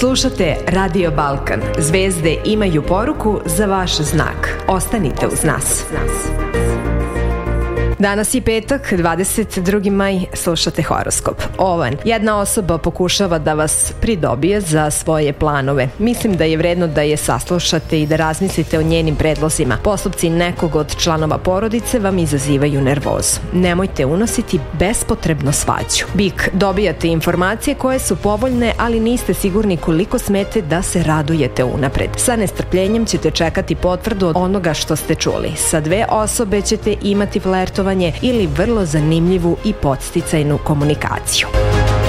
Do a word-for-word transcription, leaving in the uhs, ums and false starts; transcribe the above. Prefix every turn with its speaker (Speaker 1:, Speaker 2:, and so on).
Speaker 1: Slušate Radio Balkan. Zvezde imaju poruku za vaš znak. Ostanite uz nas. Danas je petak, dvadeset drugi maj, slušate horoskop. Ovan, jedna osoba pokušava da vas pridobije za svoje planove. Mislim da je vredno da je saslušate i da razmislite o njenim predlozima. Postupci nekog od članova porodice vam izazivaju nervozu. Nemojte unositi bespotrebno svađu. Bik, dobijate informacije koje su povoljne, ali niste sigurni koliko smete da se radujete unapred. Sa nestrpljenjem ćete čekati potvrdu od onoga što ste čuli. Sa dve osobe ćete imati flertovanje ili vrlo zanimljivu i podsticajnu komunikaciju.